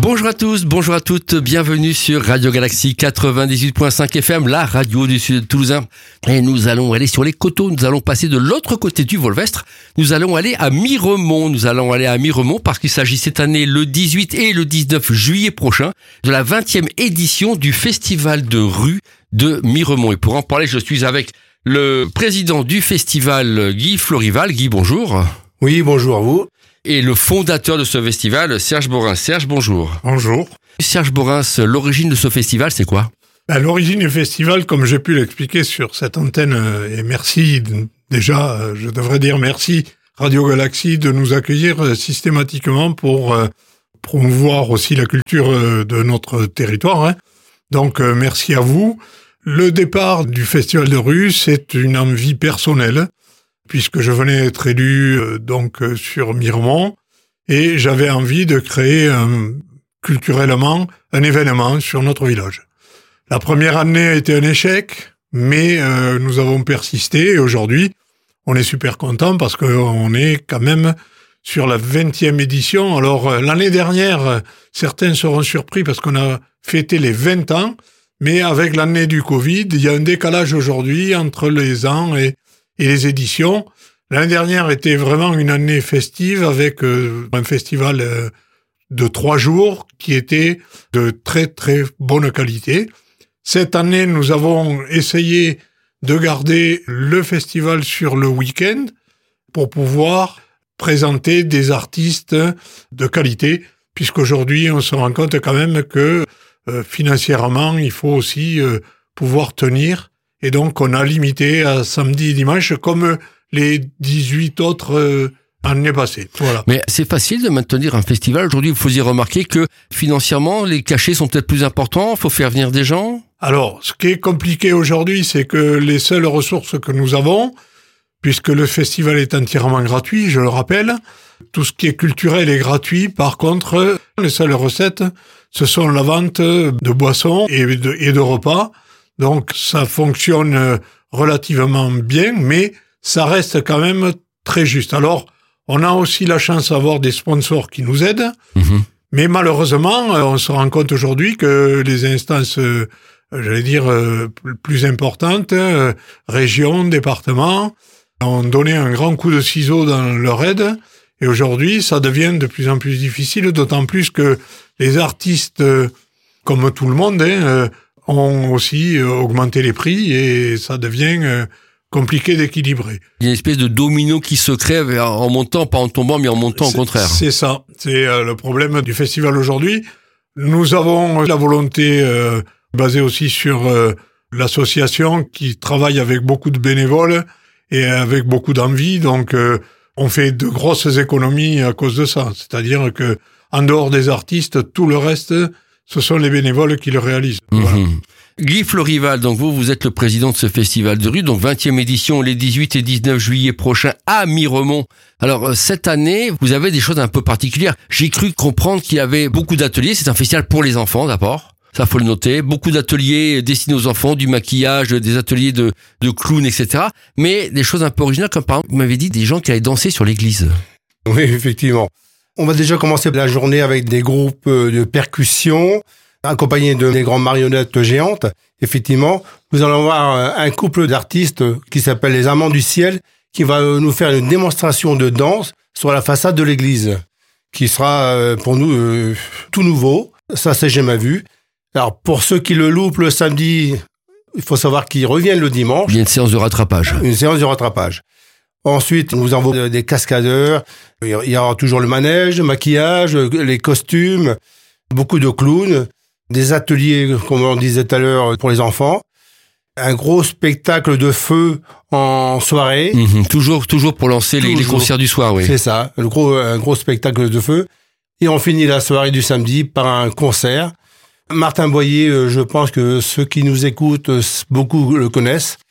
Bonjour à tous, bonjour à toutes, bienvenue sur Radio Galaxie 98.5 FM, la radio du sud toulousain. Et nous allons aller sur les coteaux, nous allons passer de l'autre côté du Volvestre, nous allons aller à Miremont. Parce qu'il s'agit cette année, le 18 et le 19 juillet prochain, de la 20e édition du Festival de rue de Miremont. Et pour en parler, je suis avec le président du festival, Guy Florival. Guy, bonjour. Oui, bonjour à vous. Et le fondateur de ce festival, Serge Borin. Serge, bonjour. Bonjour. Serge Borin, l'origine de ce festival, c'est quoi ? L'origine du festival, comme j'ai pu l'expliquer sur cette antenne, et merci, déjà, je devrais dire merci Radio Galaxie de nous accueillir systématiquement pour promouvoir aussi la culture de notre territoire. Donc, merci à vous. Le départ du festival de rue, c'est une envie personnelle, puisque je venais être élu sur Miremont, et j'avais envie de créer culturellement un événement sur notre village. La première année a été un échec, mais nous avons persisté, et aujourd'hui, on est super content parce qu'on est quand même sur la 20e édition. Alors, l'année dernière, certains seront surpris parce qu'on a fêté les 20 ans, mais avec l'année du Covid, il y a un décalage aujourd'hui entre les ans et les éditions. L'année dernière était vraiment une année festive avec un festival de 3 jours qui était de très très bonne qualité. Cette année, nous avons essayé de garder le festival sur le week-end pour pouvoir présenter des artistes de qualité, puisqu'aujourd'hui, on se rend compte quand même que financièrement, il faut aussi pouvoir tenir. Et donc, on a limité à samedi et dimanche, comme les 18 autres années passées. Voilà. Mais c'est facile de maintenir un festival. Aujourd'hui, vous faisiez remarquer que financièrement, les cachets sont peut-être plus importants. Il faut faire venir des gens. Alors, ce qui est compliqué aujourd'hui, c'est que les seules ressources que nous avons, puisque le festival est entièrement gratuit, je le rappelle, tout ce qui est culturel est gratuit. Par contre, les seules recettes, ce sont la vente de boissons et de repas. Donc, ça fonctionne relativement bien, mais ça reste quand même très juste. Alors, on a aussi la chance d'avoir des sponsors qui nous aident, mais malheureusement, on se rend compte aujourd'hui que les instances, plus importantes, régions, départements, ont donné un grand coup de ciseau dans leur aide, et aujourd'hui, ça devient de plus en plus difficile, d'autant plus que les artistes, comme tout le monde, ont aussi augmenté les prix et ça devient compliqué d'équilibrer. Il y a une espèce de domino qui se crée en montant, pas en tombant, mais en montant au contraire. C'est ça. C'est le problème du festival aujourd'hui. Nous avons la volonté, basée aussi sur l'association, qui travaille avec beaucoup de bénévoles et avec beaucoup d'envie. Donc, on fait de grosses économies à cause de ça. C'est-à-dire que, en dehors des artistes, tout le reste, ce sont les bénévoles qui le réalisent. Voilà. Guy Florival, donc vous êtes le président de ce festival de rue, donc 20e édition les 18 et 19 juillet prochains à Miremont. Alors, cette année, vous avez des choses un peu particulières. J'ai cru comprendre qu'il y avait beaucoup d'ateliers. C'est un festival pour les enfants, d'abord. Ça, faut le noter. Beaucoup d'ateliers destinés aux enfants, du maquillage, des ateliers de clowns, etc. Mais des choses un peu originales, comme par exemple, vous m'avez dit des gens qui allaient danser sur l'église. Oui, effectivement. On va déjà commencer la journée avec des groupes de percussion, accompagnés de des grandes marionnettes géantes. Effectivement, nous allons avoir un couple d'artistes qui s'appelle les Amants du Ciel, qui va nous faire une démonstration de danse sur la façade de l'église, qui sera pour nous tout nouveau. Ça, c'est jamais vu. Alors, pour ceux qui le loupent le samedi, il faut savoir qu'ils reviennent le dimanche. Il y a une séance de rattrapage. Une séance de rattrapage. Ensuite, nous avons des cascadeurs. Il y aura toujours le manège, le maquillage, les costumes, beaucoup de clowns, des ateliers, comme on disait tout à l'heure, pour les enfants. Un gros spectacle de feu en soirée. Toujours pour lancer les concerts du soir, oui. C'est ça, un gros spectacle de feu. Et on finit la soirée du samedi par un concert. Martin Boyer, je pense que ceux qui nous écoutent, beaucoup le connaissent.